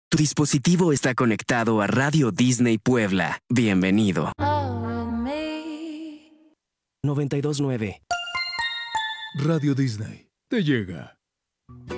Tu dispositivo está conectado a Radio Disney Puebla. Bienvenido. 92.9. Radio Disney te llega.